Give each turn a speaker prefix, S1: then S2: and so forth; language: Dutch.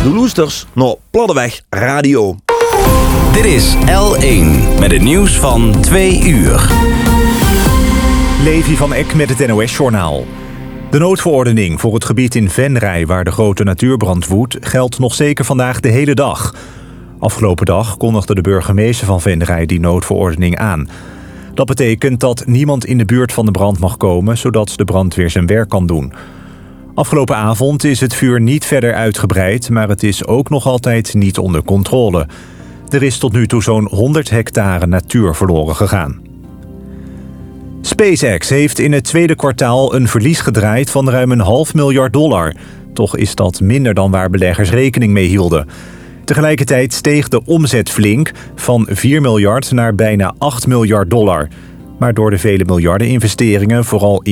S1: De Loesters naar Platteweg Radio.
S2: Dit is L1 met het nieuws van 2 uur.
S3: Levi van Eck met het NOS-journaal. De noodverordening voor het gebied in Venray, waar de grote natuurbrand woedt, geldt nog zeker vandaag de hele dag. Afgelopen dag kondigde de burgemeester van Venray die noodverordening aan. Dat betekent dat niemand in de buurt van de brand mag komen, zodat de brandweer zijn werk kan doen. Afgelopen avond is het vuur niet verder uitgebreid, maar het is ook nog altijd niet onder controle. Er is tot nu toe zo'n 100 hectare natuur verloren gegaan. SpaceX heeft in het tweede kwartaal een verlies gedraaid van ruim $500 miljoen. Toch is dat minder dan waar beleggers rekening mee hielden. Tegelijkertijd steeg de omzet flink, van 4 miljard naar bijna $8 miljard. Maar door de vele miljarden investeringen, vooral in